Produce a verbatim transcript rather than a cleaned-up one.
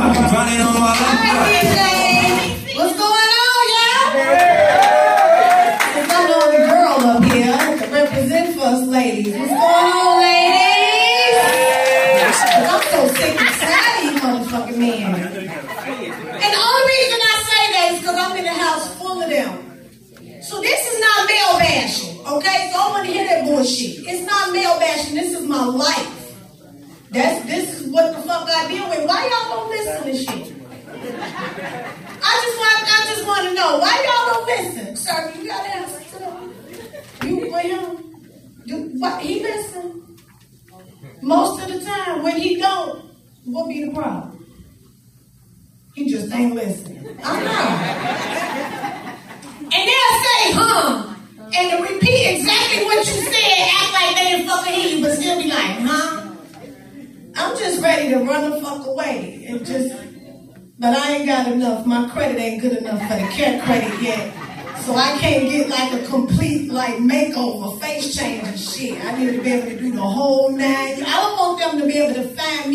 Running on my life. What's going on, y'all? Since I'm the only girl up here to represent for us ladies. What's going on, ladies? Cause I'm so sick and tired of you motherfucking men. And the only reason I say that is because I'm in the house full of them. So this is not male bashing, okay? So I want to hear that bullshit. It's not male bashing. This is my life. That's this is what the fuck I deal with. Why y'all don't listen to shit? I just want I just want to know why y'all don't listen. Sir, you got to answer to them. You with him? Do what he listen? Most of the time, when he don't, what be the problem? He just ain't listening. I know. And they'll say, huh? And to repeat exactly what you said, act like they didn't fucking hear you, but still be like, huh? I'm just ready to run the fuck away. It just, but I ain't got enough. My credit ain't good enough for the care credit yet. So I can't get like a complete like makeover, face change and shit. I need to be able to do the whole nine. I don't want them to be able to find me